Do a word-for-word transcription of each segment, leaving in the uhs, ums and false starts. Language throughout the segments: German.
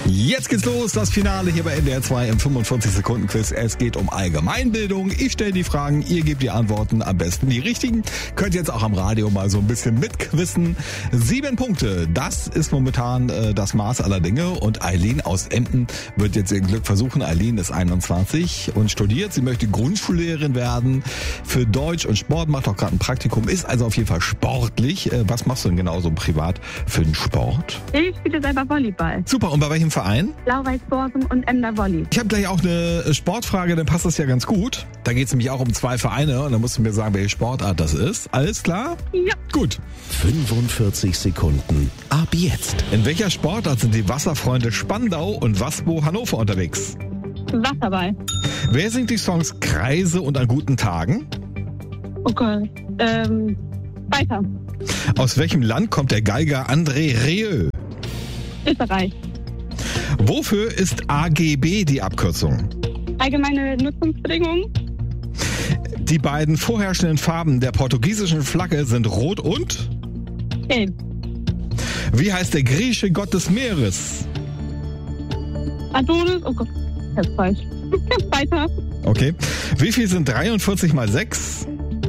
Jetzt geht's los, das Finale hier bei N D R zwei im fünfundvierzig Sekunden Quiz. Es geht um Allgemeinbildung. Ich stelle die Fragen, ihr gebt die Antworten, am besten die richtigen. Könnt jetzt auch am Radio mal so ein bisschen mitquissen. Sieben Punkte, das ist momentan äh, das Maß aller Dinge. Und Eileen aus Emden wird jetzt ihr Glück versuchen. Eileen ist einundzwanzig und studiert. Sie möchte Grundschullehrerin werden für Deutsch und Sport, macht auch gerade ein Praktikum, ist also auf jeden Fall sportlich. Äh, was machst du denn genau so privat für den Sport? Ich spiele selber Volleyball. Super, und bei welchem Verein? Blau-Weiß-Borsum und Emder Volley. Ich habe gleich auch eine Sportfrage, dann passt das ja ganz gut. Da geht es nämlich auch um zwei Vereine und dann musst du mir sagen, welche Sportart das ist. Alles klar? Ja. Gut. fünfundvierzig Sekunden ab jetzt. In welcher Sportart sind die Wasserfreunde Spandau und Waspo Hannover unterwegs? Wasserball. Wer singt die Songs Kreise und An guten Tagen? Oh Gott. Ähm, weiter. Aus welchem Land kommt der Geiger André Rieu? Österreich. Wofür ist A G B die Abkürzung? Allgemeine Nutzungsbedingungen. Die beiden vorherrschenden Farben der portugiesischen Flagge sind Rot und? Gelb. Wie heißt der griechische Gott des Meeres? Adonis. Oh Gott. Das ist falsch. Weiter. Okay. Wie viel sind dreiundvierzig mal sechs?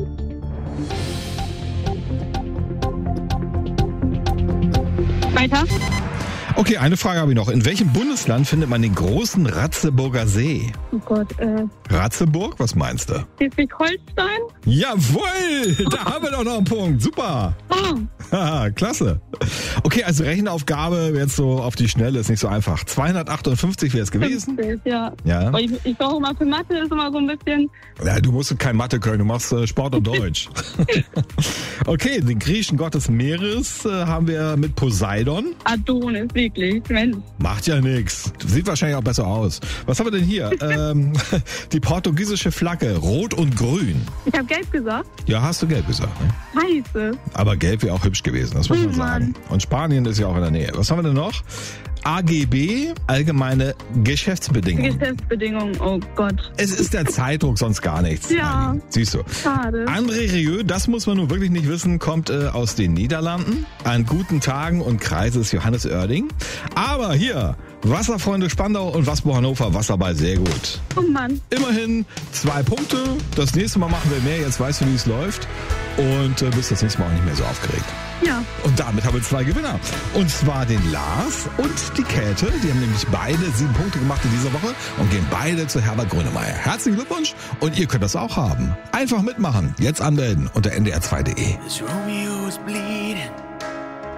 Weiter. Okay, eine Frage habe ich noch. In welchem Bundesland findet man den großen Ratzeburger See? Oh Gott, äh. Ratzeburg? Was meinst du? Schleswig-Holstein? Jawohl! Da haben wir doch noch einen Punkt. Super! Oh. Haha, klasse. Okay, also Rechenaufgabe jetzt so auf die Schnelle ist nicht so einfach. zweihundertachtundfünfzig wäre es gewesen. fünfzig, ja. Ja. Aber ich, ich brauche immer für Mathe, ist immer so ein bisschen... Ja, du musst kein Mathe können, du machst äh, Sport und Deutsch. Okay, den griechischen Gott des Meeres äh, haben wir mit Poseidon. Adonis, wirklich. Mensch. Macht ja nix. Sieht wahrscheinlich auch besser aus. Was haben wir denn hier? ähm, die portugiesische Flagge, rot und grün. Ich habe gelb gesagt. Ja, hast du gelb gesagt. Ne? Scheiße. Aber gelb wäre auch hübsch gewesen, das muss man Oh, sagen. Mann. Und Spanien ist ja auch in der Nähe. Was haben wir denn noch? A G B, allgemeine Geschäftsbedingungen. Geschäftsbedingungen, oh Gott. Es ist der Zeitdruck, sonst gar nichts. Ja. Siehst du. Schade. André Rieu, das muss man nun wirklich nicht wissen, kommt äh, aus den Niederlanden. An guten Tagen und Kreise ist Johannes Oerding. Aber hier, Wasserfreunde Spandau und Waspo Hannover, Wasserball, sehr gut. Oh Mann. Immerhin zwei Punkte. Das nächste Mal machen wir mehr. Jetzt weißt du, wie es läuft. Und äh, bist das nächste Mal auch nicht mehr so aufgeregt. Ja. Und damit haben wir zwei Gewinner. Und zwar den Lars und die Käthe. Die haben nämlich beide sieben Punkte gemacht in dieser Woche und gehen beide zu Herbert Grönemeyer. Herzlichen Glückwunsch und ihr könnt das auch haben. Einfach mitmachen. Jetzt anmelden unter n d r zwei punkt d e.